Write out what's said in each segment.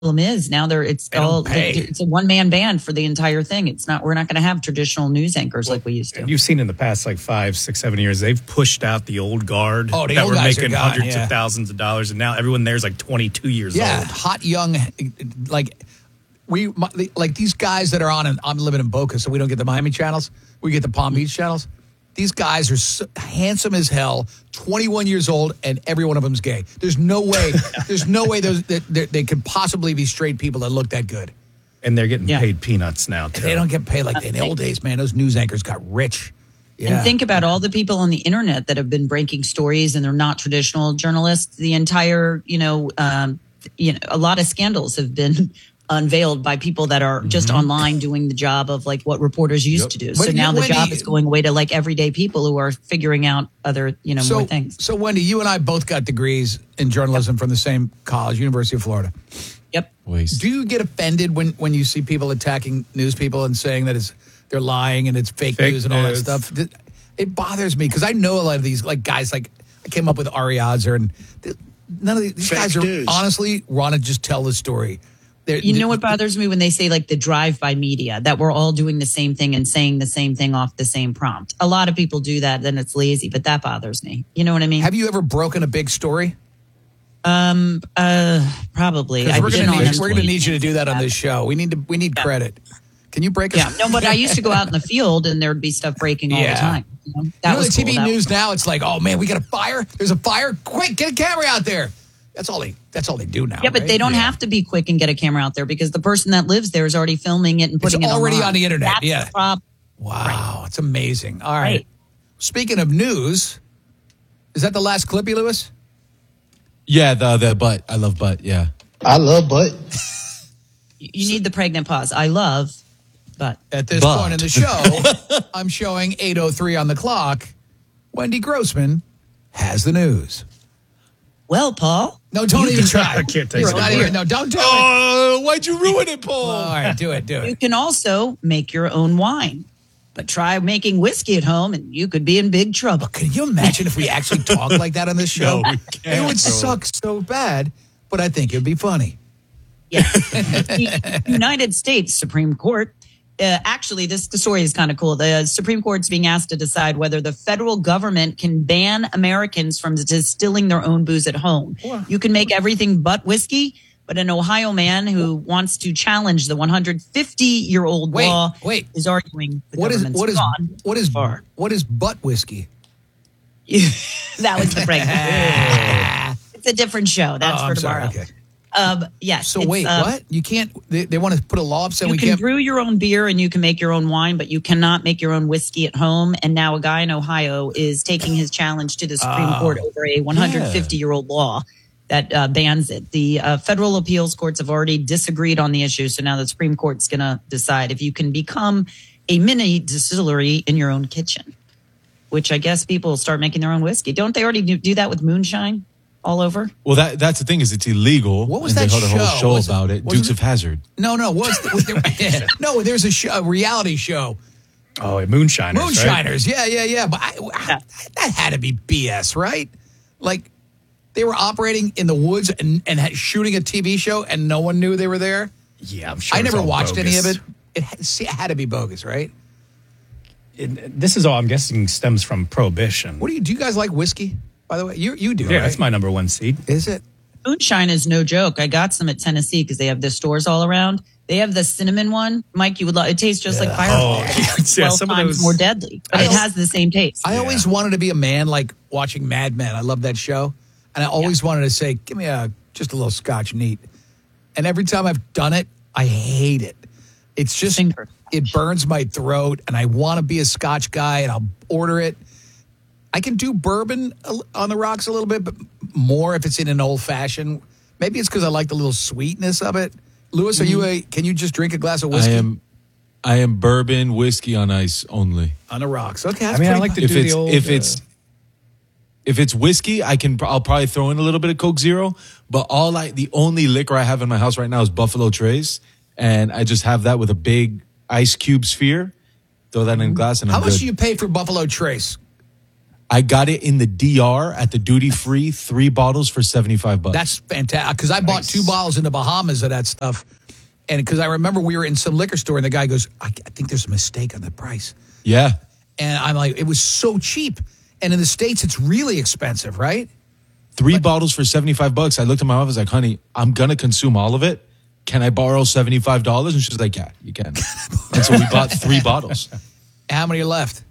is now it's a one-man band for the entire thing. We're not going to have traditional news anchors like we used to. You've seen in the past 5, 6, 7 years, they've pushed out the old guard that were making hundreds of thousands of dollars, and now everyone there's 22 years old. Yeah, hot young, these guys that are on. And I'm living in Boca, so we don't get the Miami channels. We get the Palm Beach channels. These guys are so handsome as hell, 21 years old, and every one of them's gay. There's no way. They could possibly be straight people that look that good. And they're getting paid peanuts now, too. They don't get paid like in the old days, man. Those news anchors got rich. Yeah. And think about all the people on the internet that have been breaking stories, and they're not traditional journalists. The entire, a lot of scandals have been unveiled by people that are just online doing the job of what reporters used to do. So now the job is going away to everyday people who are figuring out other, more things. So Wendy, you and I both got degrees in journalism from the same college, University of Florida. Yep. Do you get offended when you see people attacking news people and saying that they're lying and it's fake news and all that stuff? It bothers me because I know a lot of these guys I came up with Ari Azer, and none of these guys are honestly want to just tell the story. You know what bothers me when they say the drive-by media, that we're all doing the same thing and saying the same thing off the same prompt. A lot of people do that, then it's lazy, but that bothers me. You know what I mean? Have you ever broken a big story? Probably. We're going to need you to do that on this show. We need credit. Can you break? No, but I used to go out in the field and there'd be stuff breaking all the time. That was the TV news now. It's oh man, we got a fire. There's a fire. Quick, get a camera out there. That's all they do now. Yeah, but they don't have to be quick and get a camera out there because the person that lives there is already filming it and putting it already on the internet. That's the problem. Wow, it's amazing. All right. Speaking of news, is that the last Clippy, Lewis? Yeah, the butt. I love butt. Yeah, I love butt. You need the pregnant pause. I love butt. At this point in the show, I'm showing 8:03 on the clock. Wendy Grossman has the news. Well, Paul. No, don't even try. I can't take it. No, don't do it. Oh, why'd you ruin it, Paul? All right, do it. You can also make your own wine. But try making whiskey at home and you could be in big trouble. Can you imagine if we actually talk like that on this show? No, we can't. It would suck so bad, but I think it would be funny. Yeah. The United States Supreme Court, actually, the story is kind of cool. The Supreme Court's being asked to decide whether the federal government can ban Americans from distilling their own booze at home. You can make everything but whiskey, but an Ohio man who wants to challenge the 150-year-old law is arguing the what is butt whiskey? That was the pregnant. It's a different show. That's for tomorrow. Sorry, okay. Yes. So wait, what? You can't. They want to put a law up saying you can brew your own beer and you can make your own wine, but you cannot make your own whiskey at home. And now a guy in Ohio is taking his challenge to the Supreme Court over a 150-year-old law that bans it. The federal appeals courts have already disagreed on the issue, so now the Supreme Court's going to decide if you can become a mini distillery in your own kitchen, which I guess people will start making their own whiskey. Don't they already do that with moonshine? All over? Well, that's the thing is it's illegal. What was that show? They had a whole show about it. Dukes of Hazzard. No. No, there's a reality show. Oh, Moonshiners. Moonshiners, right? Yeah. But that had to be BS, right? Like they were operating in the woods and shooting a TV show and no one knew they were there? Yeah, I'm sure. I never watched any of it. It had to be bogus, right? This is all I'm guessing stems from Prohibition. Do you guys like whiskey? By the way, you do, yeah, right? That's my number one seed. Is it? Moonshine is no joke. I got some at Tennessee because they have the stores all around. They have the cinnamon one. Mike, you would love it. Tastes just like Fireball. It's 12 times more deadly. But it has the same taste. I always wanted to be a man like watching Mad Men. I love that show. And I always wanted to say, give me just a little Scotch neat. And every time I've done it, I hate it. It's just, it burns my throat. And I want to be a Scotch guy and I'll order it. I can do bourbon on the rocks a little bit, but more if it's in an old fashioned. Maybe it's because I like the little sweetness of it. Lewis, can you just drink a glass of whiskey? I am bourbon whiskey on ice only. On the rocks. Okay. I like to do the old. If it's whiskey, I'll probably throw in a little bit of Coke Zero. But the only liquor I have in my house right now is Buffalo Trace, and I just have that with a big ice cube sphere. Throw that in a glass, and How much do you pay for Buffalo Trace? I got it in the DR at the duty free, 3 bottles for $75. That's fantastic. Because I bought 2 bottles in the Bahamas of that stuff. And because I remember we were in some liquor store and the guy goes, I think there's a mistake on the price. Yeah. And I'm like, it was so cheap. And in the States, it's really expensive, right? 3 bottles for $75. I looked at my wife, I was like, honey, I'm going to consume all of it. Can I borrow $75? And she's like, yeah, you can. And so we bought 3 bottles. How many are left?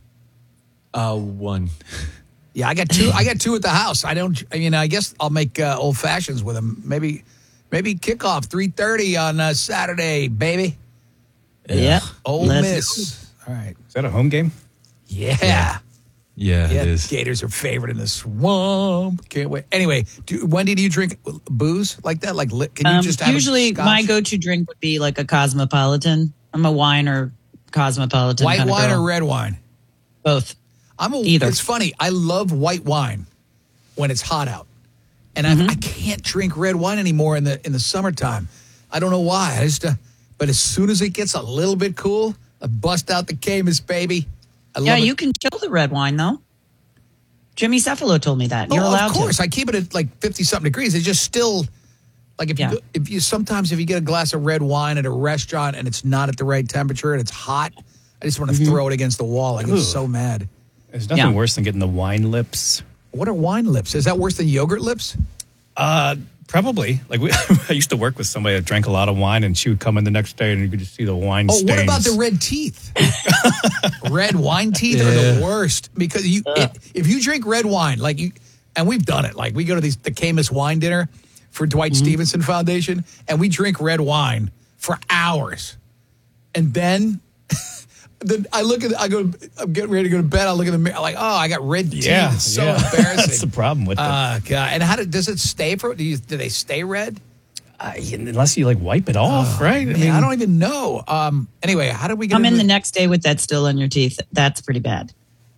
1. Yeah, I got 2. I got 2 at the house. I guess I'll make old fashions with them. Maybe kickoff 3:30 on Saturday, baby. Yeah. Ole Miss. All right. Is that a home game? Yeah. Yeah, it is. Gators are favorite in the swamp. Can't wait. Anyway, Wendy, do you drink booze like that? Like, can you just have usually scotch? my go-to drink would be like a Cosmopolitan. I'm a wine or Cosmopolitan. White kind of wine girl. or red wine? Both. Either. It's funny. I love white wine when it's hot out, and I can't drink red wine anymore in the summertime. I don't know why. But as soon as it gets a little bit cool, I bust out the Caymus, baby. You can chill the red wine though. Jimmy Cephalo told me that. You're allowed of course. to. I keep it at like 50-something degrees. It's just still like if you get a glass of red wine at a restaurant and it's not at the right temperature and it's hot, I just want to throw it against the wall. I get so mad. There's nothing worse than getting the wine lips. What are wine lips? Is that worse than yogurt lips? Probably. Like I used to work with somebody that drank a lot of wine, and she would come in the next day, and you could just see the wine stains. What about the red teeth? Red wine teeth are the worst because if you drink red wine, and we've done it. Like we go to the Caymus wine dinner for Dwight Stevenson Foundation, and we drink red wine for hours, and then. Then I'm getting ready to go to bed. I look in the mirror, like, oh, I got red teeth. It's so embarrassing. That's the problem with it. God. And does it stay do they stay red? Unless you wipe it off, right? Man, I don't even know. Anyway, how did we get? I'm in the next day with that still on your teeth. That's pretty bad.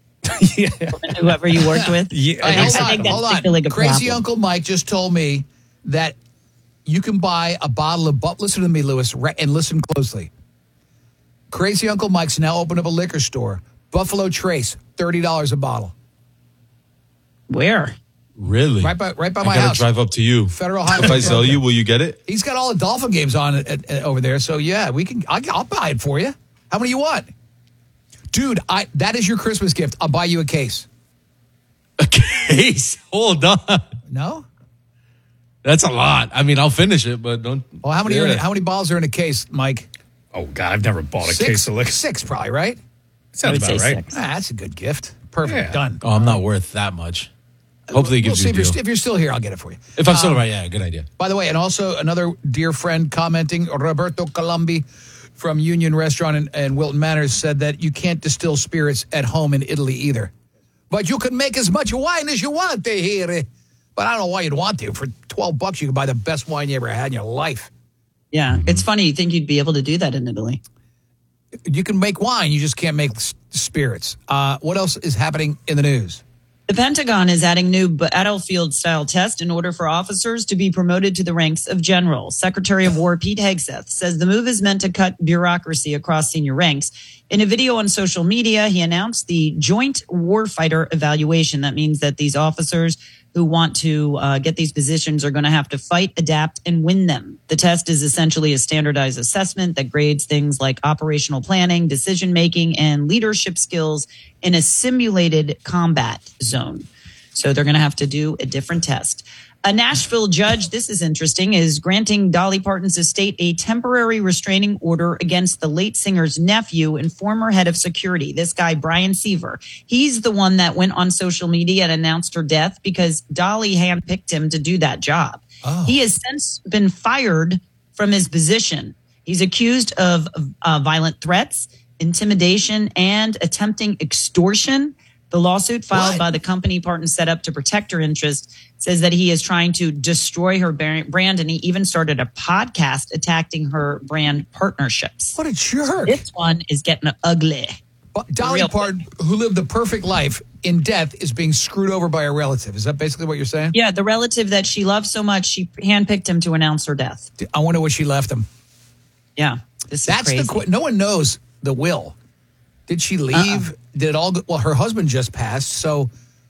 Whoever you worked with. Hold on. Crazy Uncle Mike just told me that you can buy a bottle of. Listen to me, Lewis, and listen closely. Crazy Uncle Mike's now opened up a liquor store. Buffalo Trace, $30 a bottle. Where? Really? Right by my house. I gotta drive up to you. Federal Highway. If I sell you, will you get it? He's got all the Dolphin games on over there. So yeah, we can. I'll buy it for you. How many you want, dude? That is your Christmas gift. I'll buy you a case. A case? Hold on. No. That's a lot. I mean, I'll finish it, but don't. Well, how many bottles are in a case, Mike? Oh, God, I've never bought a case of liquor. 6 probably, right? Sounds about right. 6. That's a good gift. Perfect. Done. Oh, I'm not worth that much. Hopefully it gives you a deal. If you're still here, I'll get it for you. If I'm still right, good idea. By the way, and also another dear friend commenting, Roberto Colombi from Union Restaurant in Wilton Manors said that you can't distill spirits at home in Italy either. But you can make as much wine as you want here. But I don't know why you'd want to. For $12, you can buy the best wine you ever had in your life. Yeah, it's funny. You think you'd be able to do that in Italy? You can make wine. You just can't make spirits. What else is happening in the news? The Pentagon is adding new battlefield-style tests in order for officers to be promoted to the ranks of general. Secretary of War Pete Hegseth says the move is meant to cut bureaucracy across senior ranks. In a video on social media, he announced the Joint Warfighter Evaluation. That means that these officers who want to get these positions are going to have to fight, adapt, and win them. The test is essentially a standardized assessment that grades things like operational planning, decision-making, and leadership skills in a simulated combat zone. So they're going to have to do a different test. A Nashville judge, this is interesting, is granting Dolly Parton's estate a temporary restraining order against the late singer's nephew and former head of security, this guy, Brian Seaver. He's the one that went on social media and announced her death because Dolly handpicked him to do that job. Oh. He has since been fired from his position. He's accused of violent threats, intimidation, and attempting extortion. The lawsuit filed by the company Parton set up to protect her interest says that he is trying to destroy her brand, and he even started a podcast attacking her brand partnerships. What a jerk. This one is getting ugly. Dolly Parton, who lived the perfect life in death, is being screwed over by a relative. Is that basically what you're saying? Yeah, the relative that she loved so much, she handpicked him to announce her death. I wonder what she left him. Yeah, this is crazy. No one knows the will. Did she leave? Did it all? Well, her husband just passed, so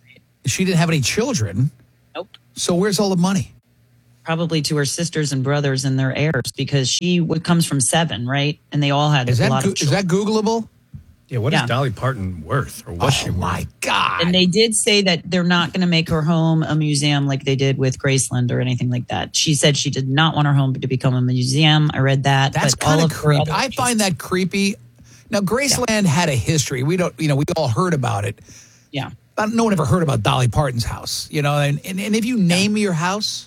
She didn't have any children. Nope. So where's all the money? Probably to her sisters and brothers and their heirs, because she comes from 7, right? And they all had Is a that lot of is that children. Googleable? Yeah, what is Dolly Parton worth, or was she Oh worth? my God! And they did say that they're not going to make her home a museum like they did with Graceland or anything like that. She said she did not want her home to become a museum. I read that. That's but all kind of of her creepy. other I find that creepy. Now, Graceland had a history. We don't, we all heard about it. Yeah. But no one ever heard about Dolly Parton's house, and if you name your house,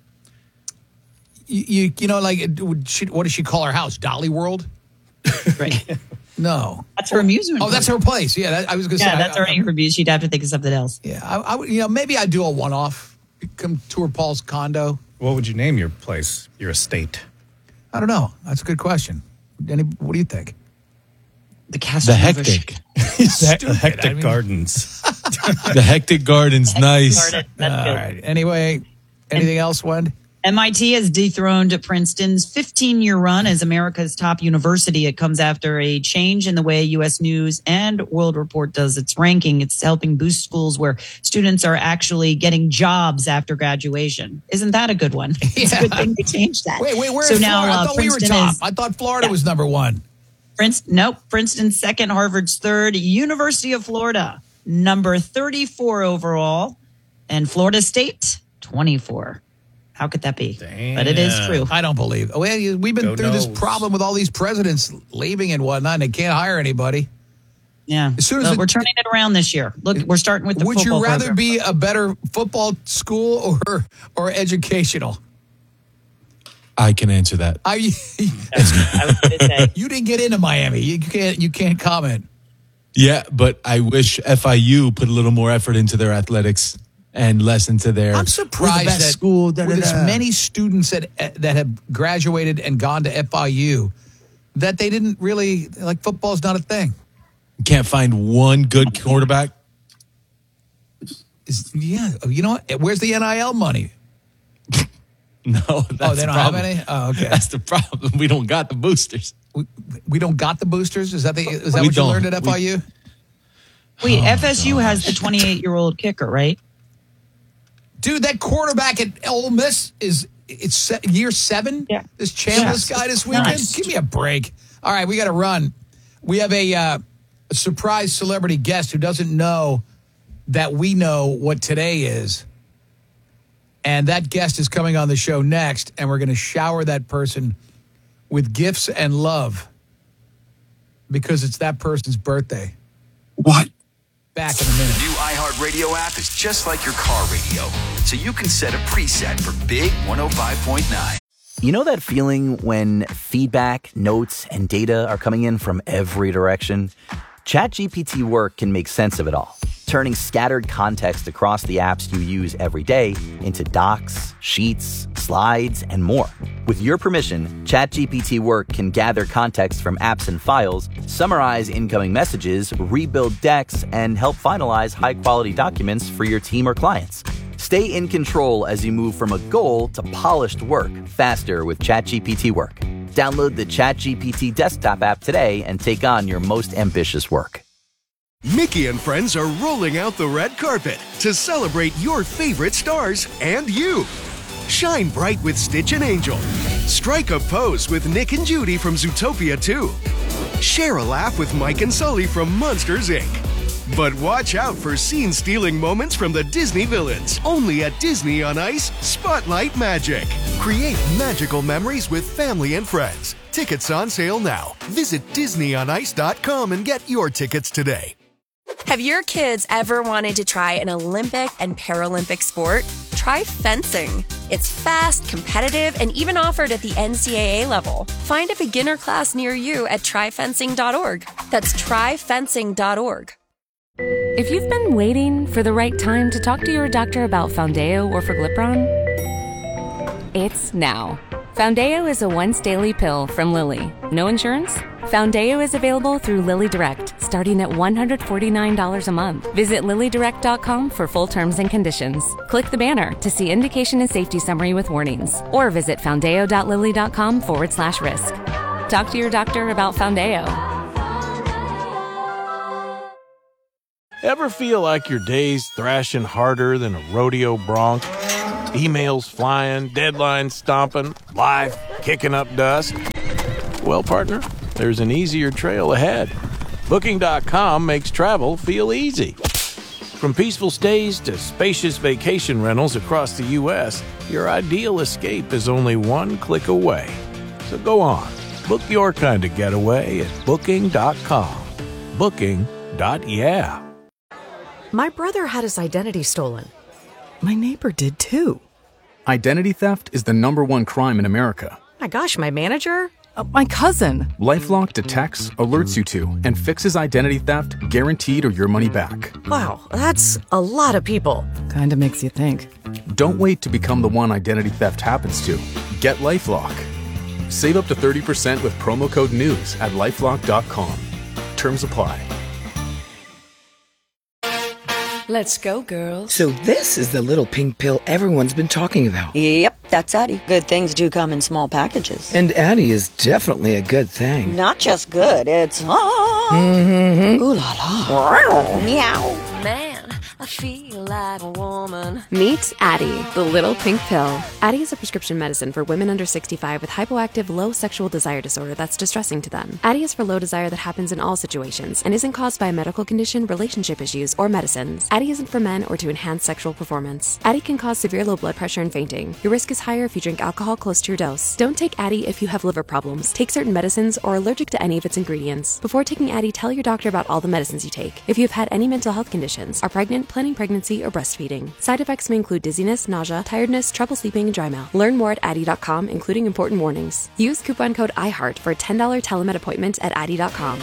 you like, what does she call her house? Dolly World? Right. No. That's her amusement. Oh, that's her place. Yeah, I was going to say. Yeah, that's already her abuse. She'd have to think of something else. Yeah, I maybe I'd do a one-off, come tour Paul's condo. What would you name your place, your estate? I don't know. That's a good question. What do you think? The Castle. The Hectic. The Hectic Gardens. The Hectic Gardens. Nice. That's All good. right. Anyway, anything else, Wend? MIT has dethroned Princeton's 15-year run as America's top university. It comes after a change in the way U.S. News and World Report does its ranking. It's helping boost schools where students are actually getting jobs after graduation. Isn't that a good one? It's a good thing to change that. Wait, where's so Florida? now, I thought we were Princeton top. is- I thought Florida was number one. Princeton's second, Harvard's third, University of Florida, number 34 overall, and Florida State, 24. How could that be? Damn. But it is true. I don't believe. Well, we've been Go through this Noles. problem with all these presidents leaving and whatnot, and they can't hire anybody. Yeah. As soon as Well, we're turning it around this year. Look, we're starting with the Would football you rather program. be a better football school or educational? I can answer that. I was going to say. You didn't get into Miami. You can't comment. Yeah, but I wish FIU put a little more effort into their athletics and less into their. I'm we're the surprised best that school, with as many students that have graduated and gone to FIU that they didn't really like. Football's not a thing. Can't find one good quarterback. Yeah, you know what? Where's the NIL money? No, that's They don't the have problem. any. Oh, okay. That's the problem. We don't got the boosters. We don't got the boosters. Is that We what you don't. learned at FIU? Wait, FSU has the 28-year-old kicker, right? Dude, that quarterback at Ole Miss it's year 7? Yeah. This Chambliss guy this weekend? Nice. Give me a break. All right, we got to run. We have a surprise celebrity guest who doesn't know that we know what today is. And that guest is coming on the show next, and we're going to shower that person with gifts and love because it's that person's birthday. What? Back in a minute. New iHeartRadio app is just like your car radio, so you can set a preset for Big 105.9. You know that feeling when feedback, notes, and data are coming in from every direction? ChatGPT Work can make sense of it all, turning scattered context across the apps you use every day into docs, sheets, slides, and more. With your permission, ChatGPT Work can gather context from apps and files, summarize incoming messages, rebuild decks, and help finalize high-quality documents for your team or clients. Stay in control as you move from a goal to polished work faster with ChatGPT Work. Download the ChatGPT desktop app today and take on your most ambitious work. Mickey and friends are rolling out the red carpet to celebrate your favorite stars and you. Shine bright with Stitch and Angel. Strike a pose with Nick and Judy from Zootopia 2. Share a laugh with Mike and Sully from Monsters, Inc. But watch out for scene-stealing moments from the Disney villains. Only at Disney on Ice Spotlight Magic. Create magical memories with family and friends. Tickets on sale now. Visit DisneyOnIce.com and get your tickets today. Have your kids ever wanted to try an Olympic and Paralympic sport? Try fencing. It's fast, competitive, and even offered at the NCAA level. Find a beginner class near you at tryfencing.org. That's tryfencing.org. If you've been waiting for the right time to talk to your doctor about Foundeo or Forglipron, it's now. Foundeo is a once-daily pill from Lilly. No insurance? Foundeo is available through Lilly Direct, starting at $149 a month. Visit LillyDirect.com for full terms and conditions. Click the banner to see indication and safety summary with warnings, or visit foundeo.lilly.com/risk. Talk to your doctor about Foundeo. Ever feel like your day's thrashing harder than a rodeo bronc? Emails flying, deadlines stomping, life kicking up dust? Well, partner, there's an easier trail ahead. Booking.com makes travel feel easy. From peaceful stays to spacious vacation rentals across the U.S., your ideal escape is only one click away. So go on, book your kind of getaway at Booking.com. Booking.yeah. My brother had his identity stolen. My neighbor did too. Identity theft is the #1 crime in America. My gosh, my manager? My cousin. LifeLock detects, alerts you to, and fixes identity theft guaranteed or your money back. Wow, that's a lot of people. Kinda makes you think. Don't wait to become the one identity theft happens to. Get LifeLock. Save up to 30% with promo code NEWS at LifeLock.com. Terms apply. Let's go, girls. So this is the little pink pill everyone's been talking about. Yep, that's Addie. Good things do come in small packages. And Addie is definitely a good thing. Not just good, it's Mm-hmm. Ooh la la. Meow. Man, I feel like a woman. Meet Addie, the little pink pill. Addie is a prescription medicine for women under 65 with hypoactive low sexual desire disorder that's distressing to them. Addie is for low desire that happens in all situations and isn't caused by a medical condition, relationship issues, or medicines. Addie isn't for men or to enhance sexual performance. Addie can cause severe low blood pressure and fainting. Your risk is higher if you drink alcohol close to your dose. Don't take Addie if you have liver problems, take certain medicines, or are allergic to any of its ingredients. Before taking Addie, tell your doctor about all the medicines you take. If you have had any mental health conditions, are pregnant, planning pregnancy, or breastfeeding. Side effects may include dizziness, nausea, tiredness, trouble sleeping, and dry mouth. Learn more at Addie.com, including important warnings. Use coupon code IHEART for a $10 telemed appointment at Addie.com.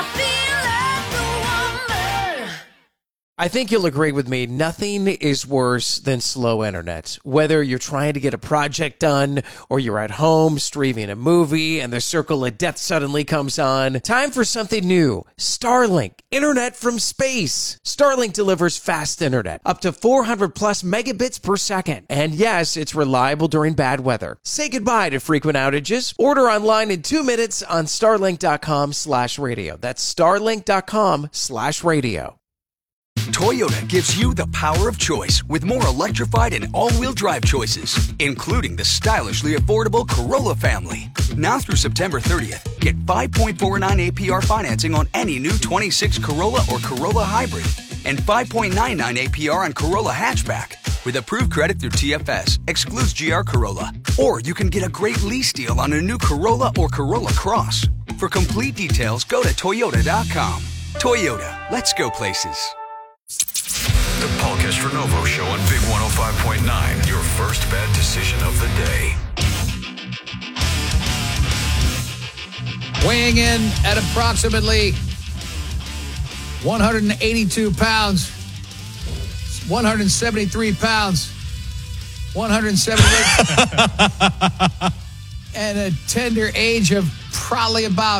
I think you'll agree with me, nothing is worse than slow internet. Whether you're trying to get a project done or you're at home streaming a movie and the circle of death suddenly comes on, time for something new. Starlink, internet from space. Starlink delivers fast internet, up to 400 plus megabits per second. And yes, it's reliable during bad weather. Say goodbye to frequent outages. Order online in 2 minutes on starlink.com/radio. That's starlink.com/radio. Toyota gives you the power of choice with more electrified and all-wheel drive choices, including the stylishly affordable Corolla family. Now through September 30th, get 5.49 APR financing on any new 26 Corolla or Corolla Hybrid and 5.99 APR on Corolla Hatchback. With approved credit through TFS, excludes GR Corolla. Or you can get a great lease deal on a new Corolla or Corolla Cross. For complete details, go to Toyota.com. Toyota, let's go places. The Paul Castronovo Show on Big 105.9. Your first bad decision of the day. Weighing in at approximately 182 pounds, 173 pounds, 178, and a tender age of probably about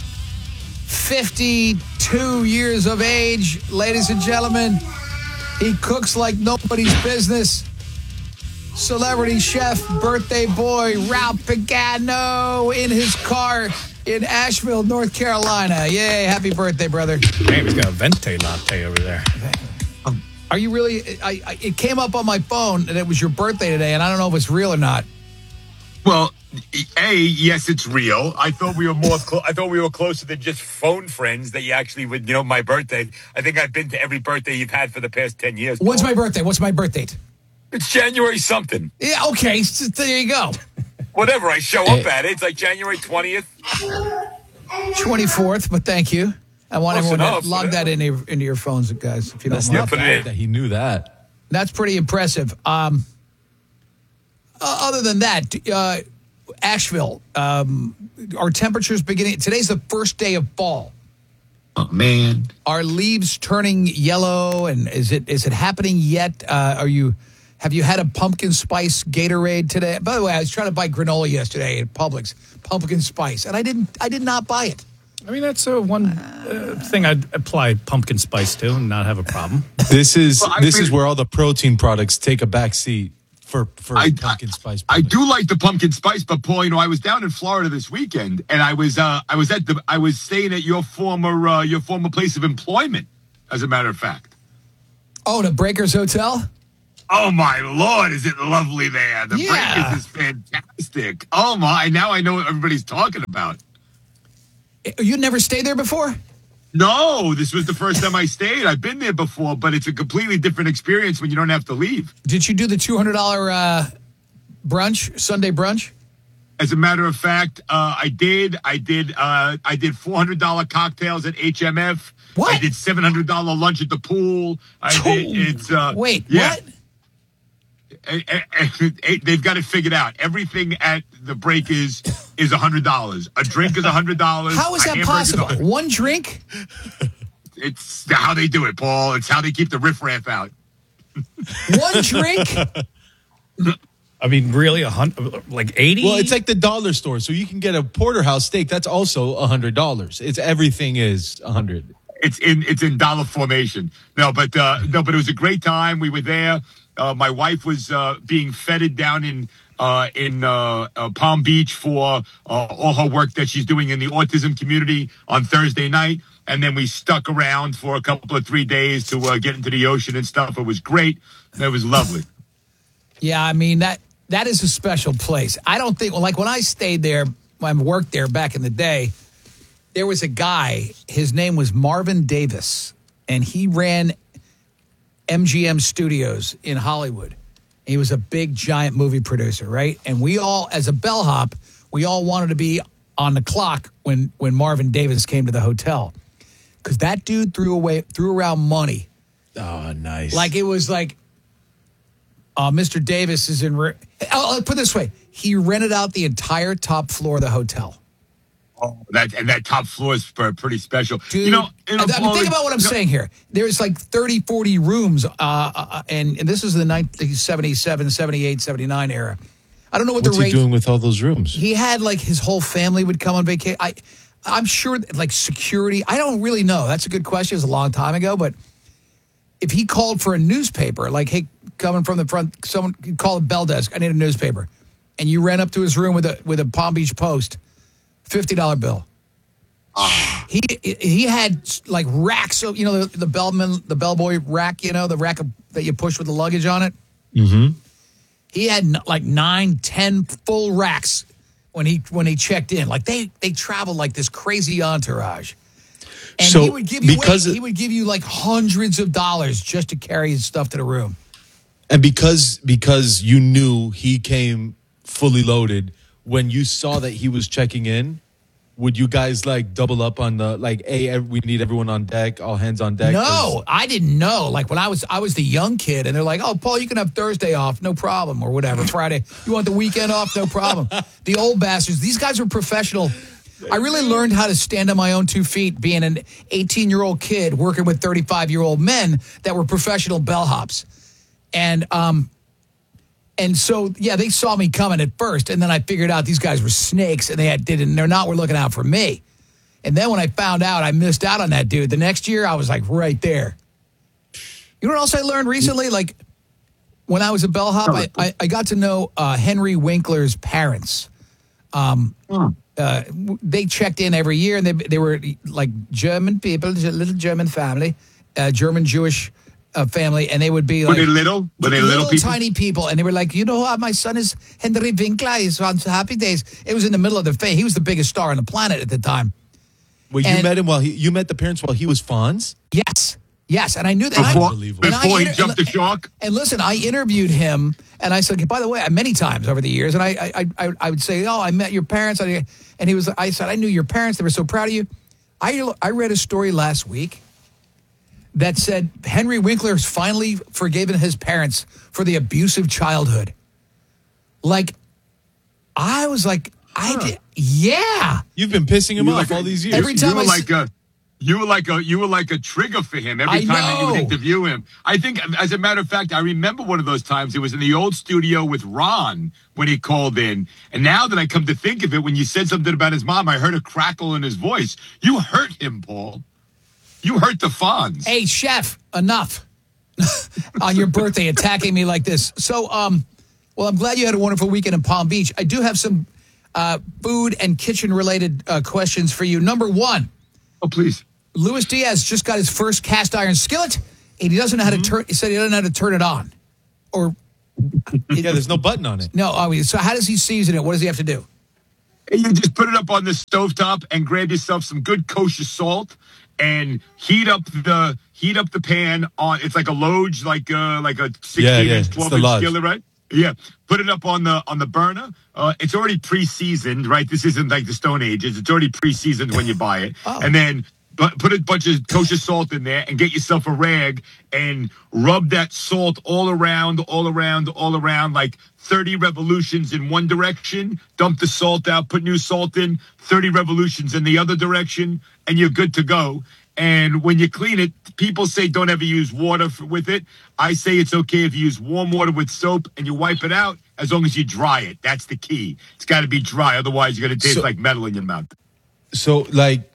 52 years of age. Ladies and gentlemen, he cooks like nobody's business. Celebrity chef, birthday boy, Ralph Pagano in his car in Asheville, North Carolina. Yay, happy birthday, brother. Man, he's got a venti latte over there. Are you really? It came up on my phone that it was your birthday today, and I don't know if it's real or not. Well, yes, it's real. I thought we were I thought we were closer than just phone friends. That you actually would, my birthday. I think I've been to every birthday you've had for the past 10 years. What's my birthday? What's my birth date? It's January something. Yeah, okay. So there you go. Whatever. I show up at it. It's like January 20th. 24th, but thank you. I want everyone to log that into your phones, guys, if you don't mind. That he knew that. That's pretty impressive. Other than that, Asheville, our temperatures beginning. Today's the first day of fall. Oh man, are leaves turning yellow? And is it happening yet? Have you had a pumpkin spice Gatorade today? By the way, I was trying to buy granola yesterday at Publix, pumpkin spice, and I did not buy it. I mean, that's one thing I'd apply pumpkin spice to and not have a problem. This is where all the protein products take a back seat. For pumpkin spice. I do like the pumpkin spice, but Paul, I was down in Florida this weekend, and I was staying at your former place of employment. As a matter of fact, Oh, the Breakers Hotel? Oh, my Lord, is it lovely there. The Yeah. Breakers is fantastic. Oh, my. Now I know what everybody's talking about. You never stayed there before? No, this was the first time I stayed. I've been there before, but it's a completely different experience when you don't have to leave. Did you do the $200 brunch, Sunday brunch? As a matter of fact, I did $400 cocktails at HMF. What? I did $700 lunch at the pool. Wait, yeah. what? They've got it figured out. Everything at the break is $100. A drink is $100. How is that possible? One drink? It's how they do it, Paul. It's how they keep the riffraff out. One drink? I mean, really, like 80? Well, it's like the dollar store, so you can get a porterhouse steak. That's also $100. It's everything is $100. It's in dollar formation. No, but it was a great time. We were there. My wife was being feted down in Palm Beach for all her work that she's doing in the autism community on Thursday night. And then we stuck around for a couple of 3 days to get into the ocean and stuff. It was great. It was lovely. Yeah, I mean, that is a special place. I don't think, like when I stayed there, when I worked there back in the day, there was a guy, his name was Marvin Davis, and he ran MGM Studios in Hollywood. He was a big, giant movie producer, right? And we all, as a bellhop, we all wanted to be on the clock when Marvin Davis came to the hotel. Because that dude threw around money. Oh, nice. Like it was like, Mr. Davis is in... I'll put it this way. He rented out the entire top floor of the hotel. Oh, that top floor is pretty special. Dude, think about what I'm saying here. There's like 30, 40 rooms, and this is the 1977, 78, 79 era. I don't know What's he doing with all those rooms? He had like his whole family would come on vacation. I'm sure like security. I don't really know. That's a good question. It was a long time ago, but if he called for a newspaper, like, hey, coming from the front, someone call the bell desk. I need a newspaper, and you ran up to his room with a Palm Beach Post, $50 bill. He had like racks of, the bellboy rack, the rack that you push with the luggage on it. Mm-hmm. He had like 9, 10 full racks when he checked in. Like they traveled like this crazy entourage. And so he would give you like hundreds of dollars just to carry his stuff to the room. And because you knew he came fully loaded, when you saw that he was checking in, would you guys like double up on the like, hey, we need everyone on deck, all hands on deck? No, I didn't know. Like when I was the young kid, and they're like, "Oh, Paul, you can have Thursday off, no problem, or whatever. Friday, you want the weekend off, no problem." The old bastards. These guys were professional. I really learned how to stand on my own 2 feet, being an 18-year-old kid working with 35-year-old men that were professional bellhops, and so, yeah, they saw me coming at first, and then I figured out these guys were snakes, and were looking out for me. And then when I found out I missed out on that dude, the next year I was like right there. You know what else I learned recently? Like when I was a bellhop, I got to know Henry Winkler's parents. They checked in every year, and they were like German people, a little German family, German Jewish family, and they would be like... Were they little? Were they little people? Tiny people, and they were like, my son is Henry Winkler, he's on Happy Days. It was in the middle of the fame. He was the biggest star on the planet at the time. Well, you met him you met the parents while he was Fonz? Yes, and I knew that. Before he jumped the shark? And listen, I interviewed him, and I said, by the way, many times over the years, and I would say, I met your parents, and I said, I knew your parents, they were so proud of you. I read a story last week that said Henry Winkler's finally forgiven his parents for the abusive childhood. Like, I was like, yeah. You've been pissing him off all these years. Every time you were like a trigger for him every time that you would interview him. I think, as a matter of fact, I remember one of those times. It was in the old studio with Ron when he called in. And now that I come to think of it, when you said something about his mom, I heard a crackle in his voice. You hurt him, Paul. You hurt the Fonz. Hey, chef, enough on your birthday attacking me like this. So, well, I'm glad you had a wonderful weekend in Palm Beach. I do have some food and kitchen-related questions for you. Number one. Oh, please. Luis Diaz just got his first cast iron skillet, and he doesn't know how to turn. He said he doesn't know how to turn it on, or yeah, there's no button on it. No, I mean, so how does he season it? What does he have to do? You just put it up on the stovetop and grab yourself some good kosher salt and heat up the pan on. It's like a loge, like a 16-inch, 12-inch skillet, right? Yeah, put it up on the burner. It's already pre-seasoned, right? This isn't like the Stone Ages. It's already pre-seasoned when you buy it, and then put a bunch of kosher salt in there and get yourself a rag and rub that salt all around, like 30 revolutions in one direction. Dump the salt out, put new salt in, 30 revolutions in the other direction, and you're good to go. And when you clean it, people say don't ever use water with it. I say it's okay if you use warm water with soap and you wipe it out as long as you dry it. That's the key. It's got to be dry. Otherwise, you're going to taste like metal in your mouth. So,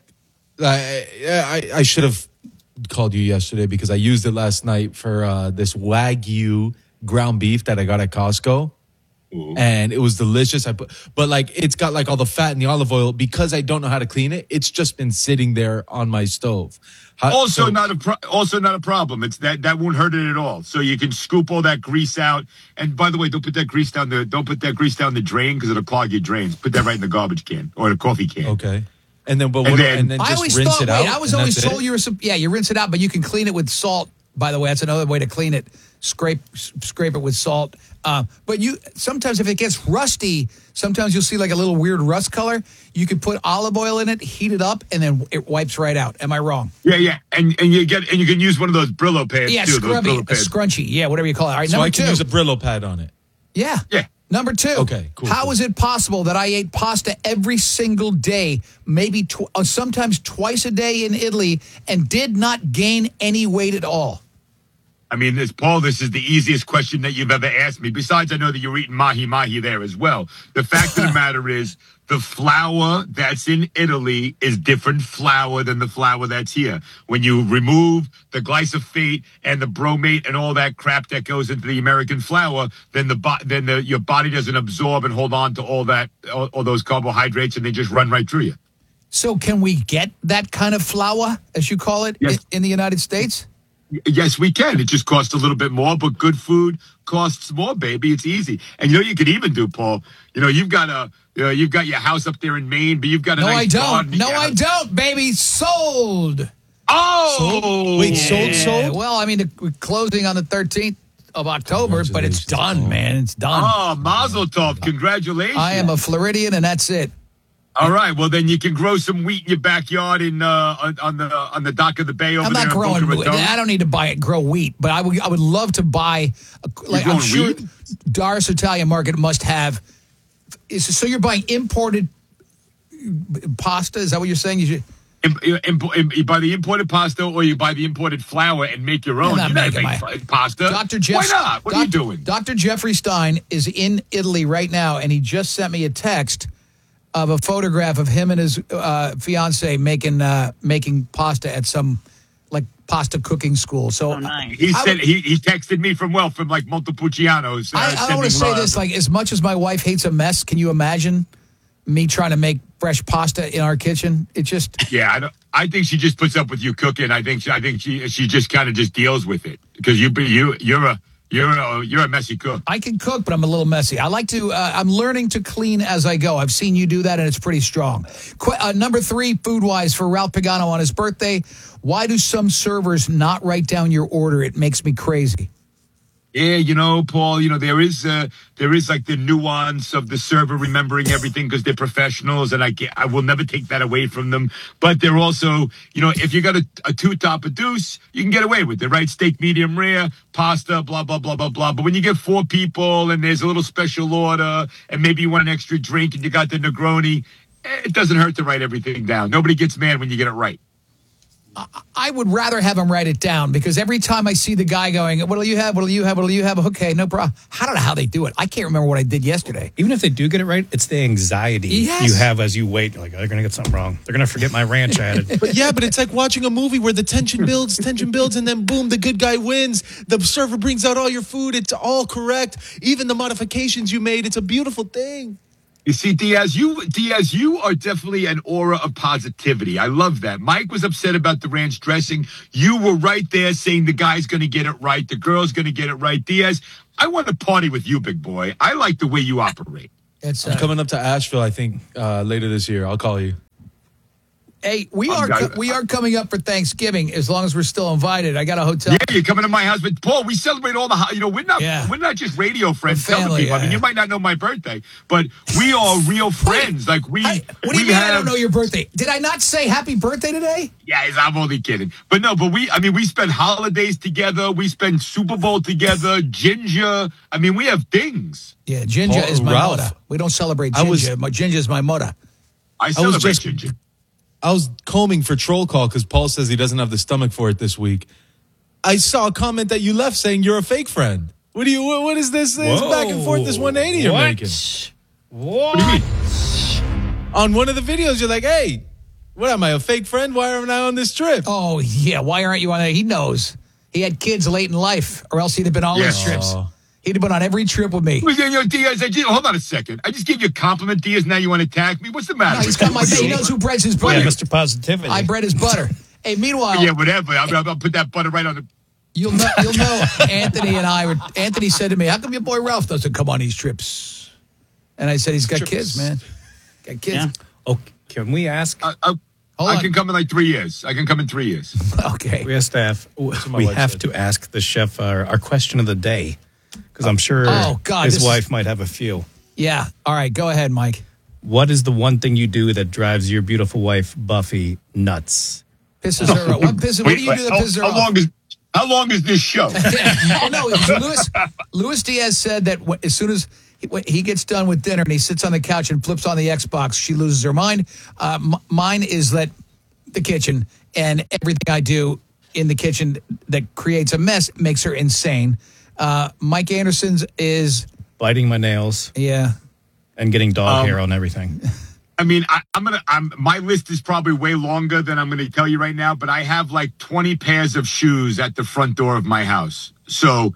I should have called you yesterday because I used it last night for this Wagyu ground beef that I got at Costco. Ooh. And it was delicious. It's got like all the fat and the olive oil because I don't know how to clean it. It's just been sitting there on my stove. Also not a problem. It's that won't hurt it at all. So you can scoop all that grease out. And by the way, don't put that grease down the drain because it'll clog your drains. Put that right in the garbage can or the coffee can. Okay. And then just rinse it out. I was always told you rinse it out, but you can clean it with salt. By the way, that's another way to clean it. Scrape it with salt. But sometimes if it gets rusty, sometimes you'll see like a little weird rust color. You can put olive oil in it, heat it up, and then it wipes right out. Am I wrong? Yeah. And you can use one of those Brillo pads too. Scrubby, a scrunchy. Yeah, whatever you call it. All right, so I can use a Brillo pad on it. Yeah. Number 2. Okay, cool. How is it possible that I ate pasta every single day, maybe sometimes twice a day in Italy, and did not gain any weight at all? I mean, Paul, this is the easiest question that you've ever asked me. Besides, I know that you're eating mahi there as well. The fact of the matter is the flour that's in Italy is different flour than the flour that's here. When you remove the glyphosate and the bromate and all that crap that goes into the American flour, then your body doesn't absorb and hold on to all those carbohydrates, and they just run right through you. So can we get that kind of flour, as you call it, in the United States? Yes, we can. It just costs a little bit more, but good food costs more, baby. It's easy. And you can even do, Paul. You've got your house up there in Maine, but you've got a nice garden. No, I don't, baby. Sold. Oh, sold? Wait, sold? Well, I mean, we're closing on the 13th of October, but it's done, man. It's done. Oh, mazel tov. Congratulations. I am a Floridian, and that's it. All right. Well, then you can grow some wheat in your backyard on the dock of the bay over there. I'm not growing wheat. I don't need to grow wheat, but I would love to buy. I'm sure Doris Italian Market must have. So you're buying imported pasta? Is that what you're saying? You should. You buy the imported pasta, or you buy the imported flour and make your own. You're not making pasta. Why not? What are you doing? Dr. Jeffrey Stein is in Italy right now, and he just sent me a text of a photograph of him and his fiance making pasta at some pasta cooking school. So nice. He texted me from Montepulciano's. I want to say this: as much as my wife hates a mess, can you imagine me trying to make fresh pasta in our kitchen? It just I think she just puts up with you cooking. I think she just kind of just deals with it because you're a messy cook. I can cook, but I'm a little messy. I like to. I'm learning to clean as I go. I've seen you do that, and it's pretty strong. Number 3, food-wise, for Ralph Pagano on his birthday. Why do some servers not write down your order? It makes me crazy. Yeah, Paul, there is like the nuance of the server remembering everything because they're professionals, and I will never take that away from them. But they're also, if you got a two-top, a deuce, you can get away with it, right? Steak, medium rare, pasta, blah, blah, blah, blah, blah. But when you get 4 people and there's a little special order and maybe you want an extra drink and you got the Negroni, it doesn't hurt to write everything down. Nobody gets mad when you get it right. I would rather have them write it down because every time I see the guy going, what'll you have? What'll you have? What'll you have? Okay, no problem. I don't know how they do it. I can't remember what I did yesterday. Even if they do get it right, it's the anxiety you have as you wait. You're like, they're going to get something wrong. They're going to forget my ranch I added. But it's like watching a movie where the tension builds, and then boom, the good guy wins. The server brings out all your food. It's all correct. Even the modifications you made. It's a beautiful thing. You see, Diaz, you are definitely an aura of positivity. I love that. Mike was upset about the ranch dressing. You were right there saying the guy's going to get it right. The girl's going to get it right. Diaz, I want to party with you, big boy. I like the way you operate. I'm coming up to Asheville, I think, later this year. I'll call you. Hey, we are coming up for Thanksgiving as long as we're still invited. I got a hotel. Yeah, you're coming to my house, but Paul, we celebrate all the. We're not just radio friends. Family, tell the people. I mean, you might not know my birthday, but we are real friends. Like what do you mean I don't know your birthday? Did I not say happy birthday today? Yeah, I'm only kidding. But we spend holidays together. We spend Super Bowl together. Ginger. I mean, we have things. Yeah, Ginger is my mother. We don't celebrate Ginger. Ginger is my mother. I celebrate Ginger. I was combing for Troll Call because Paul says he doesn't have the stomach for it this week. I saw a comment that you left saying you're a fake friend. What is this back and forth, this 180 you're making? What do you mean? On one of the videos, you're like, hey, what am I, a fake friend? Why aren't I on this trip? Oh, yeah, why aren't you on that? He knows. He had kids late in life, or else he'd have been on all his trips. He'd have been on every trip with me. Diaz, hold on a second. I just gave you a compliment, Diaz. Now you want to attack me? What's the matter? No, he's got my He knows who breads his butter. Yeah, Mr. Positivity. I bread his butter. Hey, meanwhile. Yeah, whatever. I'll put that butter right on the. You'll know. Anthony and I were. Anthony said to me, "How come your boy Ralph doesn't come on these trips?" And I said, "He's got kids, man. Got kids." Yeah. Oh, can we ask? I can come in like 3 years. I can come in 3 years. Okay. We have to ask the chef our question of the day. Because I'm sure his wife might have a few. Yeah. All right. Go ahead, Mike. What is the one thing you do that drives your beautiful wife, Buffy, nuts? Pisses her off. What do you do that pisses her off? How long is this show? Luis Diaz said that as soon as he gets done with dinner and he sits on the couch and flips on the Xbox, she loses her mind. Mine is that the kitchen and everything I do in the kitchen that creates a mess makes her insane. Mike Anderson's is biting my nails. Yeah. And getting dog hair on everything. I mean, my list is probably way longer than I'm going to tell you right now, but I have like 20 pairs of shoes at the front door of my house. So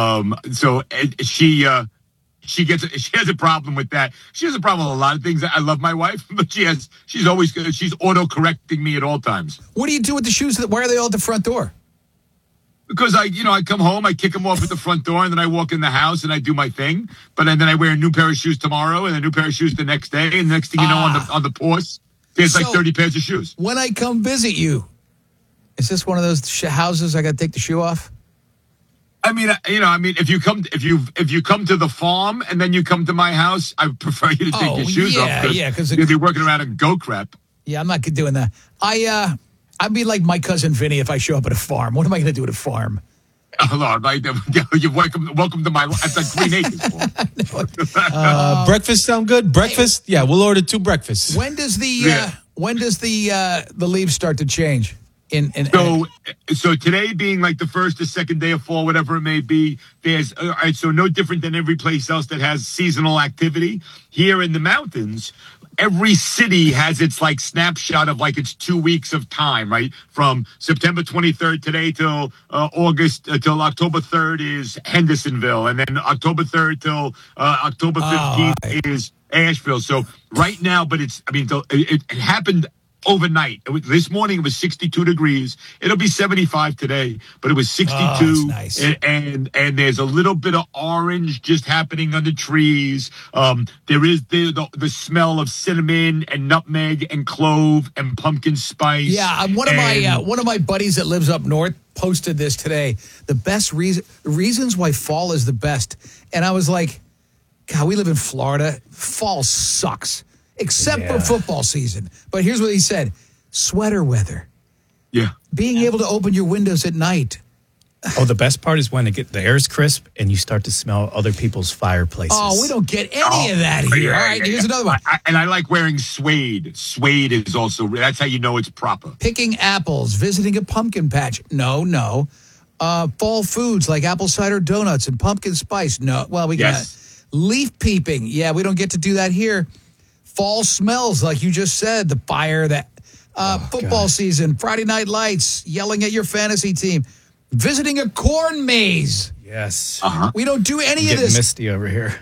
she has a problem with that. She has a problem with a lot of things. I love my wife, but she's auto correcting me at all times. What do you do with the shoes? Why are they all at the front door? Because I come home, I kick them off at the front door, and then I walk in the house and I do my thing. But then I wear a new pair of shoes tomorrow, and a new pair of shoes the next day, and the next thing you know, on the porch, there's like 30 pairs of shoes. When I come visit you, is this one of those houses I got to take the shoe off? I mean, if you come to the farm and then you come to my house, I prefer you to take your shoes off. Yeah, because you'll be working around in goat crap. Yeah, I'm not doing that. I'd be like my cousin Vinny if I show up at a farm. What am I going to do at a farm? Oh, Lord, you're welcome to my life. It's like Green Acres. Breakfast sound good? Breakfast? Yeah, we'll order 2 breakfasts. When does the leaves start to change? So today being like the first or second day of fall, whatever it may be, there's so no different than every place else that has seasonal activity. Here in the mountains, every city has its like snapshot of like its 2 weeks of time, right? From September 23rd today till till October 3rd is Hendersonville, and then October 3rd till October 15th is Asheville. So right now, but it happened overnight. This morning it was 62 degrees. It'll be 75 today, but it was 62. Nice. And there's a little bit of orange just happening on the trees. There is the smell of cinnamon and nutmeg and clove and pumpkin spice. Yeah, one of my buddies that lives up north posted this today. The reasons why fall is the best. And I was like, God, we live in Florida. Fall sucks. Except for football season. But here's what he said. Sweater weather. Yeah. Being able to open your windows at night. Oh, the best part is when the air's crisp and you start to smell other people's fireplaces. Oh, we don't get any of that here. All right, here's another one. I like wearing suede. Suede is also, that's how you know it's proper. Picking apples, visiting a pumpkin patch. No. Fall foods like apple cider donuts and pumpkin spice. No. Well, we got leaf peeping. Yeah, we don't get to do that here. Fall smells, like you just said, the fire, football season, Friday night lights, yelling at your fantasy team, visiting a corn maze. Yes. We don't do any of this. Misty over here.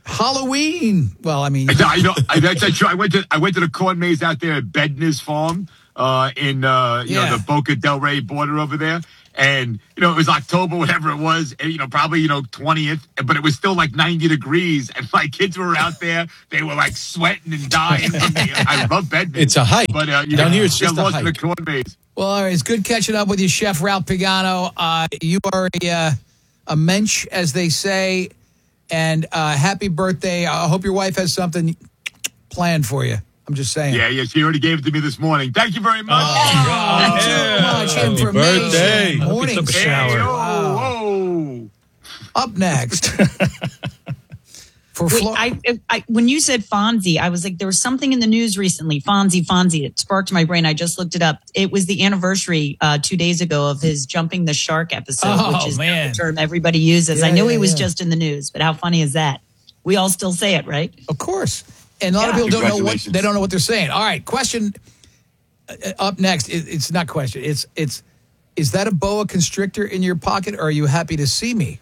Halloween. Well, I mean, that's true. I went to the corn maze out there at Bedner's Farm in the Boca Del Rey border over there. And, it was October, whatever it was, and, probably, 20th, but it was still like 90 degrees. And my kids were out there. They were like sweating and dying. I love Bedner. It's a hike. But, down here, it's just a lost hike. in the corn maze. Well, all right, it's good catching up with you, Chef Ralph Pagano. You are a mensch, as they say, and happy birthday. I hope your wife has something planned for you. I'm just saying. Yeah, she already gave it to me this morning. Thank you very much. Thank you much information. Birthday. Morning Took a shower. Whoa. Up next. When you said Fonzie, I was like, there was something in the news recently. Fonzie. It sparked my brain. I just looked it up. It was the anniversary 2 days ago of his Jumping the Shark episode, which is the term everybody uses. Yeah, I know he was yeah. just in the news, but how funny is that? We all still say it, right? Of course. And a lot of people don't know what they're saying. All right, question up next. It's not question. It's is that a boa constrictor in your pocket, or are you happy to see me?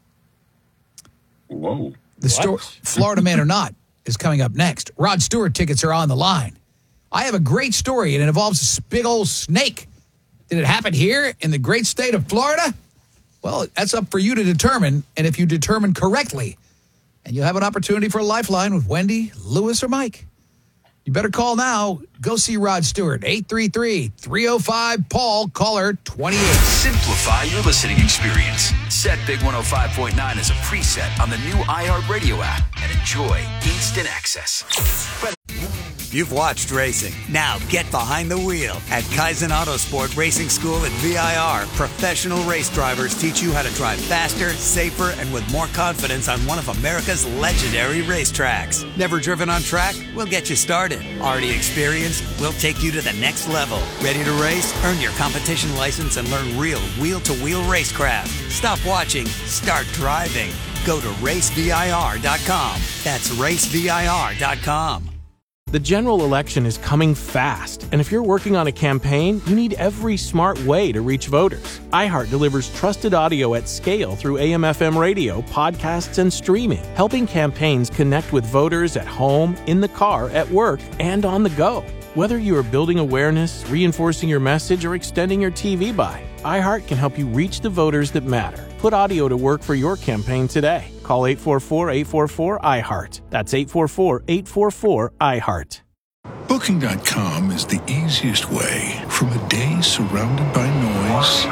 Whoa. The story, Florida Man or Not, is coming up next. Rod Stewart tickets are on the line. I have a great story, and it involves this big old snake. Did it happen here in the great state of Florida? Well, that's up for you to determine, and if you determine correctly, and you'll have an opportunity for a lifeline with Wendy, Lewis, or Mike. You better call now. Go see Rod Stewart, 833-305-PAUL, caller 28. Simplify your listening experience. Set Big 105.9 as a preset on the new iHeartRadio app and enjoy instant access. You've watched racing. Now get behind the wheel. At Kaizen Autosport Racing School at VIR, professional race drivers teach you how to drive faster, safer, and with more confidence on one of America's legendary racetracks. Never driven on track? We'll get you started. Already experienced? We'll take you to the next level. Ready to race? Earn your competition license and learn real wheel-to-wheel racecraft. Stop watching. Start driving. Go to racevir.com. That's racevir.com. The general election is coming fast, and if you're working on a campaign, you need every smart way to reach voters. iHeart delivers trusted audio at scale through AM/FM radio, podcasts, and streaming, helping campaigns connect with voters at home, in the car, at work, and on the go. Whether you are building awareness, reinforcing your message, or extending your TV buy, iHeart can help you reach the voters that matter. Put audio to work for your campaign today. Call 844-844-iHeart. That's 844-844-iHeart. Booking.com is the easiest way from a day surrounded by noise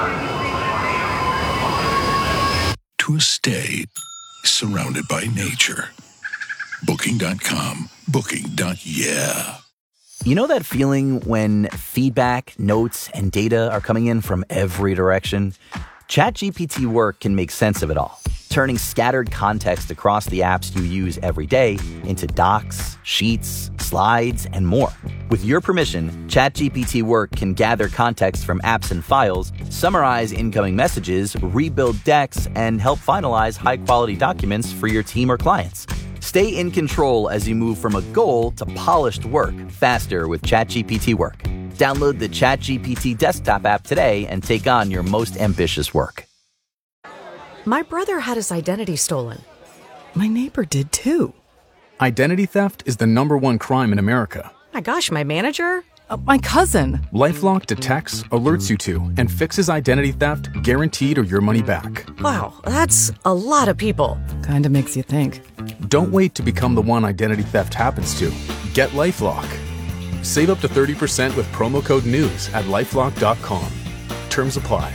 to a stay surrounded by nature. Booking.com. Booking.yeah. You know that feeling when feedback, notes, and data are coming in from every direction? ChatGPT Work can make sense of it all, turning scattered context across the apps you use every day into docs, sheets, slides, and more. With your permission, ChatGPT Work can gather context from apps and files, summarize incoming messages, rebuild decks, and help finalize high-quality documents for your team or clients. Stay in control as you move from a goal to polished work faster with ChatGPT Work. Download the ChatGPT desktop app today and take on your most ambitious work. My brother had his identity stolen. My neighbor did too. Identity theft is the #1 crime in America. My gosh, my manager? My cousin. LifeLock detects, alerts you to, and fixes identity theft guaranteed or your money back. Wow, that's a lot of people. Kinda makes you think. Don't wait to become the one identity theft happens to. Get LifeLock. Save up to 30% with promo code NEWS at LifeLock.com. Terms apply.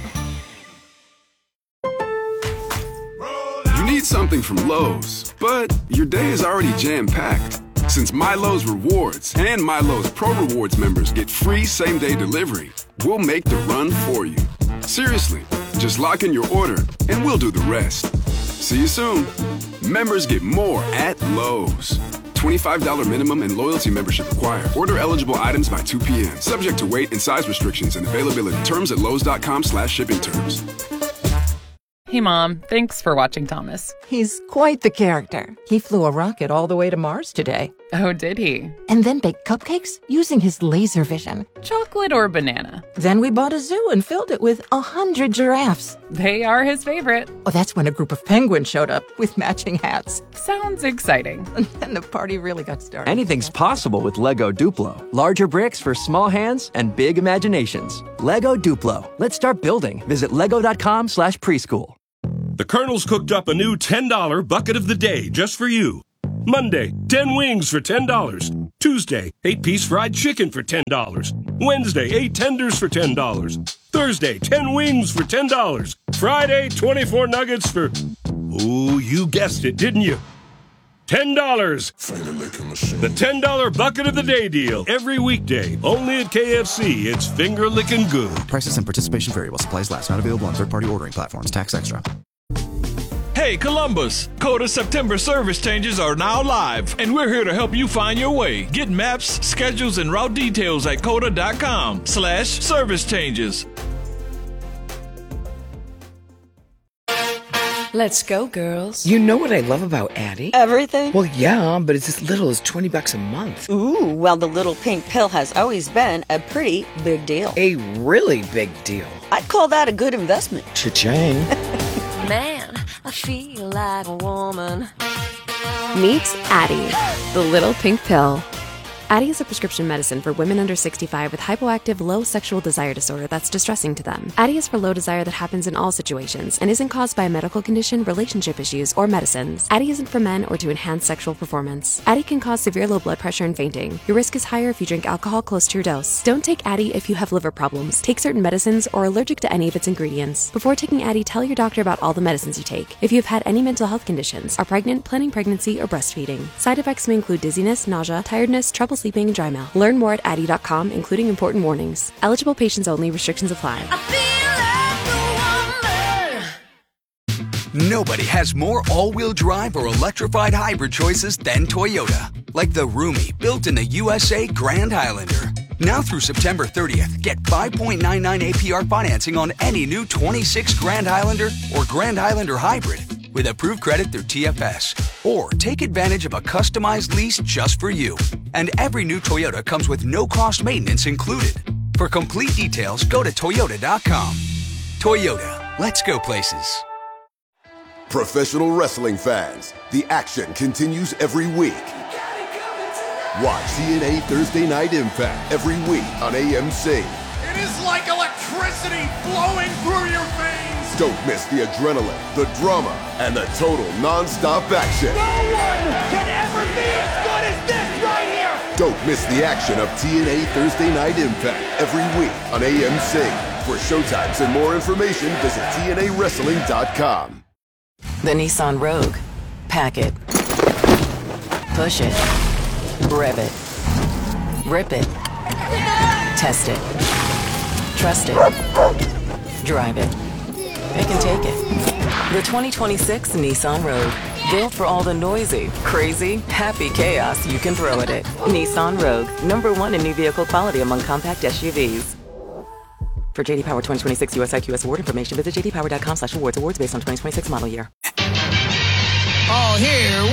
You need something from Lowe's, but your day is already jam-packed. Since MyLowe's Rewards and MyLowe's Pro Rewards members get free same-day delivery, we'll make the run for you. Seriously, just lock in your order and we'll do the rest. See you soon. Members get more at Lowe's. $25 minimum and loyalty membership required. Order eligible items by 2 p.m. Subject to weight and size restrictions and availability. Terms at Lowe's.com/shipping terms. Hey, Mom. Thanks for watching Thomas. He's quite the character. He flew a rocket all the way to Mars today. Oh, did he? And then baked cupcakes using his laser vision. Chocolate or banana? Then we bought a zoo and filled it with 100 giraffes. They are his favorite. Oh, that's when a group of penguins showed up with matching hats. Sounds exciting. And then the party really got started. Anything's possible with Lego Duplo. Larger bricks for small hands and big imaginations. Lego Duplo. Let's start building. Visit lego.com/preschool. The Colonel's cooked up a new $10 bucket of the day just for you. Monday, 10 wings for $10. Tuesday, 8-piece fried chicken for $10. Wednesday, 8 tenders for $10. Thursday, 10 wings for $10. Friday, 24 nuggets for... Oh, you guessed it, didn't you? $10. The $10 bucket of the day deal. Every weekday. Only at KFC. It's finger-licking good. Prices and participation vary while supplies last. Not available on third-party ordering platforms. Tax extra. Hey Columbus, Coda September service changes are now live, and we're here to help you find your way. Get maps, schedules, and route details at coda.com/service changes. Let's go, girls. You know what I love about Addie? Everything? Well, yeah, but it's as little as $20 a month. Ooh, well, the little pink pill has always been a pretty big deal. A really big deal. I'd call that a good investment. Cha-ching. Man, I feel like a woman. Meet Addie, the little pink pill. Addie is a prescription medicine for women under 65 with hypoactive low sexual desire disorder that's distressing to them. Addie is for low desire that happens in all situations and isn't caused by a medical condition, relationship issues, or medicines. Addie isn't for men or to enhance sexual performance. Addie can cause severe low blood pressure and fainting. Your risk is higher if you drink alcohol close to your dose. Don't take Addie if you have liver problems, take certain medicines, or are allergic to any of its ingredients. Before taking Addie, tell your doctor about all the medicines you take. If you have had any mental health conditions, are pregnant, planning pregnancy, or breastfeeding. Side effects may include dizziness, nausea, tiredness, trouble sleeping, and dry mouth. Learn more at Addie.com, including important warnings. Eligible patients only. Restrictions apply. Nobody has more all-wheel drive or electrified hybrid choices than Toyota. Like the roomy, built-in-the USA Grand Highlander. Now through September 30th, get 5.99 APR financing on any new 26 Grand Highlander or Grand Highlander Hybrid with approved credit through TFS. Or take advantage of a customized lease just for you. And every new Toyota comes with no-cost maintenance included. For complete details, go to Toyota.com. Toyota, let's go places. Professional wrestling fans, the action continues every week. Watch TNA Thursday Night Impact every week on AMC. It is like electricity flowing through your veins. Don't miss the adrenaline, the drama, and the total non-stop action. No one can ever be as good as this right here. Don't miss the action of TNA Thursday Night Impact every week on AMC. For showtimes and more information, visit TNAWrestling.com. The Nissan Rogue. Pack it. Push it. Rev it. Rip it. Test it. Trust it. Drive it. It can take it. The 2026 Nissan Rogue. Built for all the noisy, crazy, happy chaos you can throw at it. Nissan Rogue. #1 in new vehicle quality among compact SUVs. For JD Power 2026 US IQS award information, visit jdpower.com/awards. Awards based on 2026 model year. Oh, here